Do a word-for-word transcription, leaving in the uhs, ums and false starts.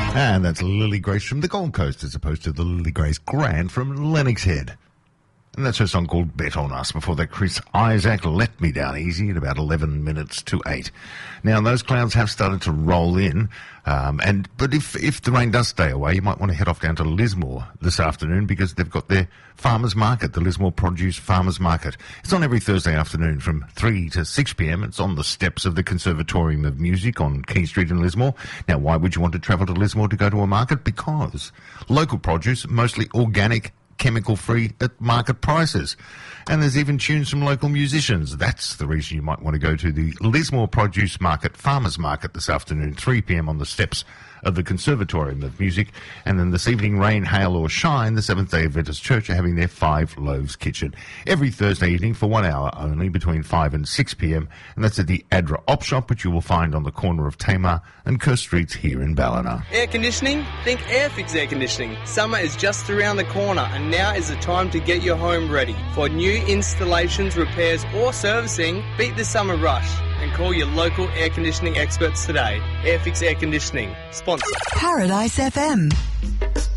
And that's Lily Grace from the Gold Coast as opposed to the Lily Grace Grand from Lennox Head. And that's her song called Bet On Us. Before that, Chris Isaac, Let Me Down Easy at about eleven minutes to eight. Now, those clouds have started to roll in, um, and but if if the rain does stay away, you might want to head off down to Lismore this afternoon because they've got their farmers market, the Lismore Produce Farmers Market. It's on every Thursday afternoon from three to six p.m. It's on the steps of the Conservatorium of Music on King Street in Lismore. Now, why would you want to travel to Lismore to go to a market? Because local produce, mostly organic, chemical-free at market prices. And there's even tunes from local musicians. That's the reason you might want to go to the Lismore Produce Market, Farmers Market this afternoon, three p.m. on the steps of the Conservatorium of Music. And then this evening, rain, hail or shine, the Seventh-day Adventist Church are having their Five Loaves Kitchen every Thursday evening for one hour only between five and six p.m. And that's at the Adra Op Shop, which you will find on the corner of Tamar and Kerr Streets here in Ballina. Air conditioning? Think Airfix Air Conditioning. Summer is just around the corner and now is the time to get your home ready. For new installations, repairs or servicing, beat the summer rush and call your local air conditioning experts today. Airfix Air Conditioning. Sponsor. Paradise F M.